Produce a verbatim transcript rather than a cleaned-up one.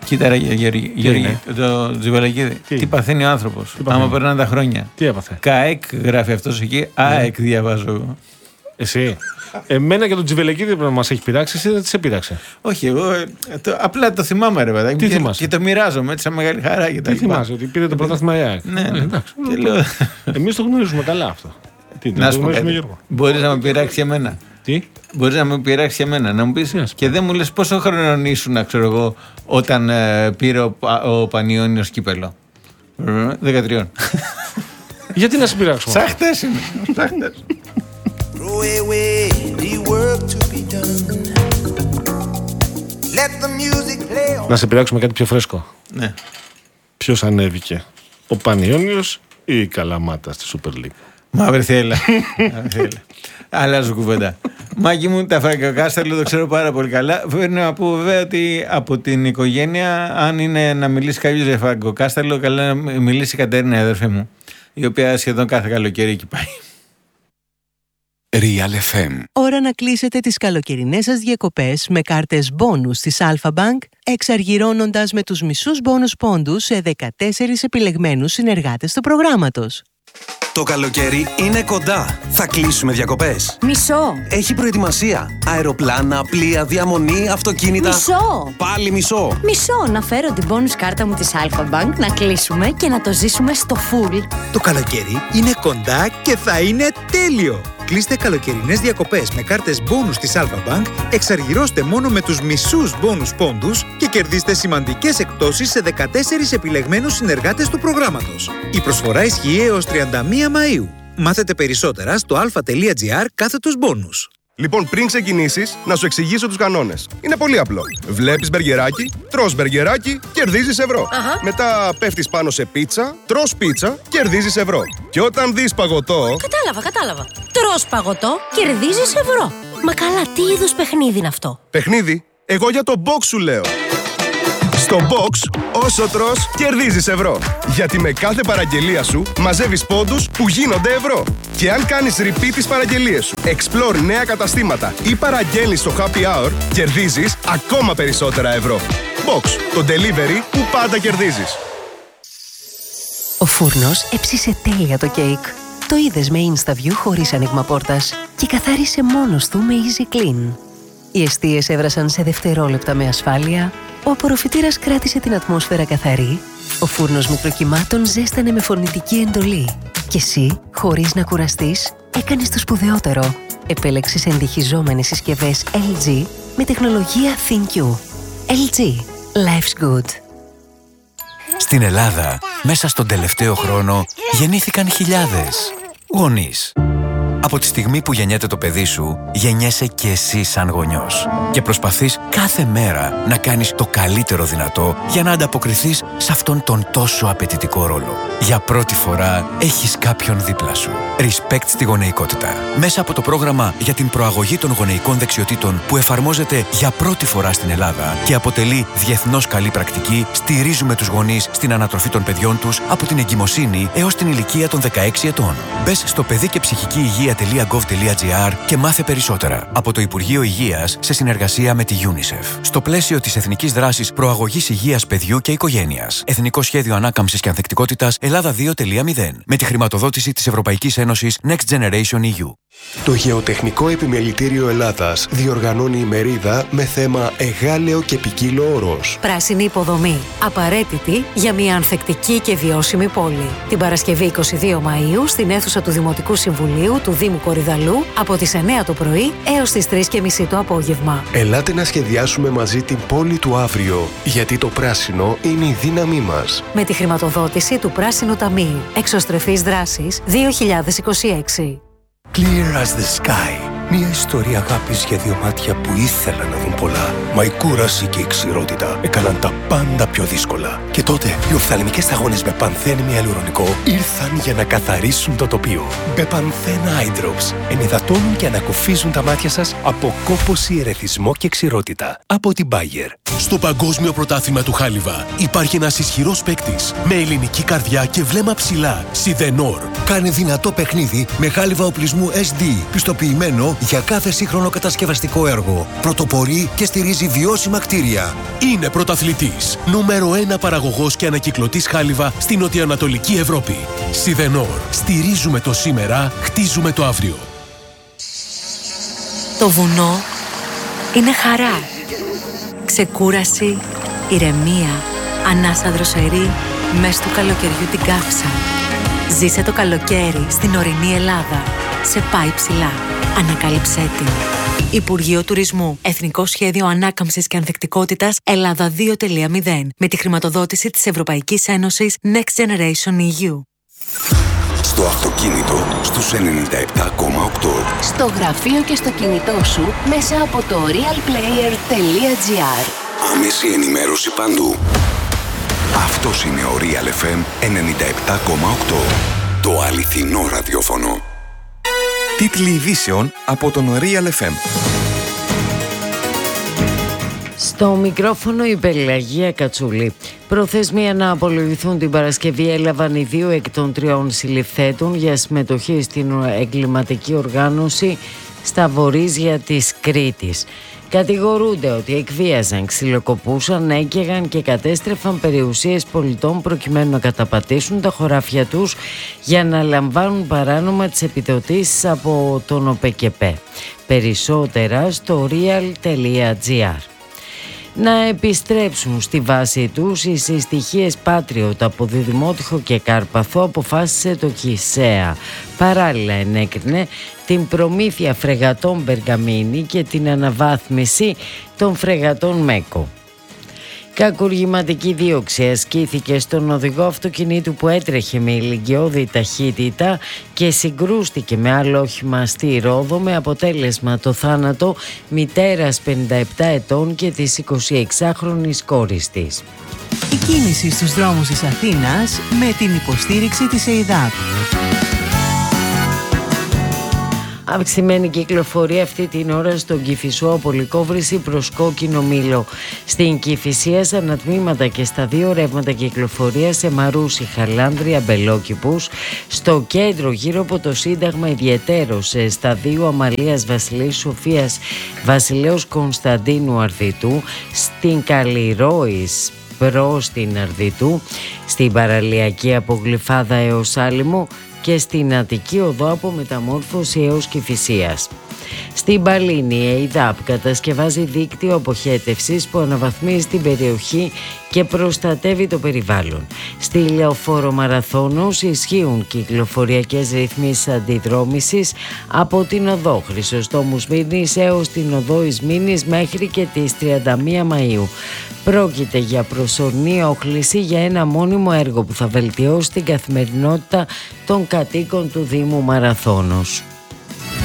Κοίτα, ρε Γιώργη, Γιώργη το Τζιβελακίδη. Τι, τι παθαίνει ο άνθρωπος. Άμα περνάνε τα χρόνια. Τι έπαθε. ΚΑΕΚ γράφει αυτός εκεί. ΑΕΚ διαβάζω εγώ. Εσύ. Εμένα και τον Τζιβελακίδη που μας έχει πειράξει, εσύ δεν σε πειράξε. Όχι, εγώ το, απλά το θυμάμαι, ρε παιδάκι. Τι και, θυμάσαι. Και το μοιράζομαι έτσι σαν μεγάλη χαρά και τα Τι θυμάσαι, ότι πήρε το πρωτάθλημα η ΑΕΚ. Ναι, ναι. Εντάξει. Λέω... Εμείς το γνωρίζουμε καλά αυτό. Τι, να σου πω κάτι. Μπορείς να με πειράξει εμένα. Τι? Μπορείς να με πειράξει εμένα. Να μου πεις και δεν μου λες πόσο χρόνο ήσουν, ξέρω εγώ, όταν ε, πήρε ο, ο Πανιώνιος κύπελο. δεκατρία. Γιατί να σε πειράξουμε. Σαν χτες είναι. Σαν χτες. Να σε πειράξουμε κάτι πιο φρέσκο. Ναι. Ποιος ανέβηκε, ο Πανιώνιος ή η Καλαμάτα στη Super League? Μαύρη θέλα. Αλλάζω κουβέντα. Μάκη μου, τα φραγκοκάστελο το ξέρω πάρα πολύ καλά. Πρέπει να πω βέβαια ότι από την οικογένεια, αν είναι να μιλήσει κάποιο για φραγκοκάστελο, καλά να μιλήσει η Κατέρινα, η αδερφή μου, η οποία σχεδόν κάθε καλοκαίρι εκεί πάει. Real εφ εμ. Ώρα να κλείσετε τις καλοκαιρινές σας διακοπές με κάρτες μπόνους της Alpha Bank, εξαργυρώνοντας με τους μισούς μπόνους πόντους σε δεκατέσσερις επιλεγμένους συνεργάτες του προγράμματος. Το καλοκαίρι είναι κοντά. Θα κλείσουμε διακοπές. Μισό. Έχει προετοιμασία. Αεροπλάνα, πλοία, διαμονή, αυτοκίνητα. Μισό. Πάλι μισό. Μισό. Να φέρω την bonus κάρτα μου της Alpha Bank, να κλείσουμε και να το ζήσουμε στο full. Το καλοκαίρι είναι κοντά και θα είναι τέλειο. Κλείστε καλοκαιρινές διακοπές με κάρτες μπόνους της Alpha Bank, εξαργυρώστε μόνο με τους μισούς μπόνους πόντους και κερδίστε σημαντικές εκπτώσεις σε δεκατέσσερις επιλεγμένους συνεργάτες του προγράμματος. Η προσφορά ισχύει έως τριάντα μία Μαΐου. Μάθετε περισσότερα στο alpha.gr κάθετος μπόνους. Λοιπόν, πριν ξεκινήσεις, να σου εξηγήσω τους κανόνες. Είναι πολύ απλό. Βλέπεις μπεργκεράκι, τρως μπεργκεράκι, κερδίζεις ευρώ. Αχα. Μετά πέφτεις πάνω σε πίτσα, τρως πίτσα, κερδίζεις ευρώ. Και όταν δεις παγωτό... Κατάλαβα, κατάλαβα. Τρως παγωτό, κερδίζεις ευρώ. Μα καλά, τι είδους παιχνίδι είναι αυτό? Παιχνίδι? Εγώ για το box σου λέω. Στο box, όσο τρως, κερδίζεις ευρώ. Γιατί με κάθε παραγγελία σου μαζεύεις πόντους που γίνονται ευρώ. Και αν κάνεις repeat τις παραγγελίες σου, explore νέα καταστήματα ή παραγγέλνεις στο happy hour, κερδίζεις ακόμα περισσότερα ευρώ. Box, το delivery που πάντα κερδίζεις. Ο φούρνος έψισε τέλεια το κέικ. Το είδες με InstaView χωρίς άνοιγμα πόρτας και καθάρισε μόνος του με Easy Clean. Οι εστίες έβρασαν σε δευτερόλεπτα με ασφάλεια, ο απορροφητήρας κράτησε την ατμόσφαιρα καθαρή, ο φούρνος μικροκυμάτων ζέστανε με φωνητική εντολή και εσύ, χωρίς να κουραστείς, έκανες το σπουδαιότερο. Επέλεξες εντυχιζόμενες συσκευές ελ τζι με τεχνολογία ThinQ. ελ τζι. Life's good. Στην Ελλάδα, μέσα στον τελευταίο χρόνο, γεννήθηκαν χιλιάδες γονείς. Από τη στιγμή που γεννιέται το παιδί σου, γεννιέσαι και εσύ σαν γονιός. Και προσπαθείς κάθε μέρα να κάνεις το καλύτερο δυνατό για να ανταποκριθείς σε αυτόν τον τόσο απαιτητικό ρόλο. Για πρώτη φορά έχεις κάποιον δίπλα σου. Respect στη γονεϊκότητα. Μέσα από το πρόγραμμα για την προαγωγή των γονεϊκών δεξιοτήτων που εφαρμόζεται για πρώτη φορά στην Ελλάδα και αποτελεί διεθνώς καλή πρακτική, στηρίζουμε τους γονείς στην ανατροφή των παιδιών τους από την εγκυμοσύνη έως την ηλικία των δεκαέξι ετών. Μπες στο παιδί και ψυχική υγεία τελεία gov τελεία gr και μάθε περισσότερα από το Υπουργείο Υγείας σε συνεργασία με τη UNICEF. Στο πλαίσιο της Εθνικής Δράσης Προαγωγής Υγείας Παιδιού και Οικογένειας. Εθνικό Σχέδιο Ανάκαμψης και Ανθεκτικότητας Ελλάδα δύο τελεία μηδέν. Με τη χρηματοδότηση της Ευρωπαϊκής Ένωσης Next Generation ι γιου. Το Γεωτεχνικό Επιμελητήριο Ελλάδας διοργανώνει ημερίδα με θέμα «Εγάλεο και ποικίλο όρος». Πράσινη υποδομή. Απαραίτητη για μια ανθεκτική και βιώσιμη πόλη. Την Παρασκευή είκοσι δύο Μαΐου στην αίθουσα του Δημοτικού Συμβουλίου του Δήμου Κορυδαλού από τις εννιά το πρωί έως τις τρεις και μισή το απόγευμα. Ελάτε να σχεδιάσουμε μαζί την πόλη του αύριο, γιατί το πράσινο είναι η δύναμή μας. Με τη χρηματοδότηση του Πράσινου Ταμείου. Εξωστρεφής δράσης δύο χιλιάδες είκοσι έξι. Clear as the sky. Μια ιστορία αγάπης για δύο μάτια που ήθελαν να δουν πολλά. Μα η κούραση και η ξηρότητα έκαναν τα πάντα πιο δύσκολα. Και τότε οι οφθαλμικές σταγόνες με πανθένη ιαλουρονικό ήρθαν για να καθαρίσουν το τοπίο. Μπεπανθένα Eye Drops ενυδατώνουν και ανακουφίζουν τα μάτια σας από κόπωση, ερεθισμό και ξηρότητα. Από την Bayer. Στο Παγκόσμιο Πρωτάθλημα του Χάλιβα υπάρχει ένας ισχυρός παίκτης με ελληνική καρδιά και βλέμμα ψηλά. Σιδενόρ. Κάνε δυνατό παιχνίδι με χάλιβα οπλισμού ες ντι, πιστοποιημένο για κάθε σύγχρονο κατασκευαστικό έργο. Πρωτοπορεί και στηρίζει βιώσιμα κτίρια. Είναι πρωταθλητής, νούμερο ένα παραγωγός και ανακυκλωτής χάλιβα στην νοτιοανατολική Ευρώπη. Σιδενόρ. Στηρίζουμε το σήμερα, χτίζουμε το αύριο. Το βουνό είναι χαρά. Ξεκούραση, ηρεμία, ανάσα δροσερή, μες του καλοκαιριού την καύσα. Ζήσε το καλοκαίρι στην ορεινή Ελλάδα. Σε πάει ψηλά. Ανακάλυψέ την. Υπουργείο Τουρισμού. Εθνικό Σχέδιο Ανάκαμψης και Ανθεκτικότητας Ελλάδα δύο κόμμα μηδέν. Με τη χρηματοδότηση της Ευρωπαϊκής Ένωσης Next Generation ι γιου. Στο αυτοκίνητο στους ενενήντα επτά κόμμα οκτώ. Στο γραφείο και στο κινητό σου μέσα από το realplayer τελεία gr. Άμεση ενημέρωση παντού. Αυτός είναι ο Real εφ εμ ενενήντα επτά κόμμα οκτώ. Το αληθινό ραδιόφωνο. Τίτλοι ειδήσεων από τον Real εφ εμ. Στο μικρόφωνο η Πελαγία Κατσούλη. Προθεσμία να απολογηθούν την Παρασκευή έλαβαν οι δύο εκ των τριών συλληφθέντων για συμμετοχή στην εγκληματική οργάνωση στα βορίζια της Κρήτης. Κατηγορούνται ότι εκβίαζαν, ξυλοκοπούσαν, έκαιγαν και κατέστρεφαν περιουσίες πολιτών προκειμένου να καταπατήσουν τα χωράφια τους για να λαμβάνουν παράνομα τις επιδοτήσεις από τον ΟΠΕΚΕΠΕ. Περισσότερα στο real τελεία gr. Να επιστρέψουν στη βάση τους οι συστοιχίες Patriot από Διδημότυχο και Κάρπαθο, αποφάσισε το ΚΙΣΕΑ. Παράλληλα ενέκρινε την προμήθεια φρεγατών Μπεργαμίνη και την αναβάθμιση των φρεγατών Μέκο. Κακουργηματική δίωξη ασκήθηκε στον οδηγό αυτοκινήτου που έτρεχε με ηλικιώδη ταχύτητα και συγκρούστηκε με άλλο όχημα στη Ρόδο, με αποτέλεσμα το θάνατο μητέρας πενήντα επτά ετών και της εικοσιεξάχρονης κόρης της. Η κίνηση στους δρόμους της Αθήνας με την υποστήριξη της ΕΙΔΑΠ. Αυξημένη κυκλοφορία αυτή την ώρα στον Κηφισό από Λυκόβρηση προς Κόκκινο Μήλο. Στην Κηφισία στα ανατμήματα και στα δύο ρεύματα κυκλοφορία σε Μαρούσι, Χαλάνδρια, Μπελόκηπους. Στο κέντρο γύρω από το Σύνταγμα ιδιαιτέρως στα δύο Αμαλίας Βασιλείου Σοφίας Βασιλέως Κωνσταντίνου Αρδιτού. Στην Καλλιρόης προς την Αρδιτού. Στην παραλιακή από Γλυφάδα έως Άλυμο και στην Αττική Οδό από Μεταμόρφωση έως Κηφισίας. Στην Παλίνη η ΕΙΔΑΠ κατασκευάζει δίκτυο αποχέτευσης που αναβαθμίζει την περιοχή και προστατεύει το περιβάλλον. Στη Λεωφόρο Μαραθώνος ισχύουν κυκλοφοριακές ρυθμίσεις αντιδρόμησης από την Οδό Χρυσοστόμου Σμύρνης έως την Οδό Ισμήνης μέχρι και τις τριάντα μία Μαΐου. Πρόκειται για προσωρινή όχληση για ένα μόνιμο έργο που θα βελτιώσει την καθημερινότητα των κατοίκων του Δήμου Μαραθώνος.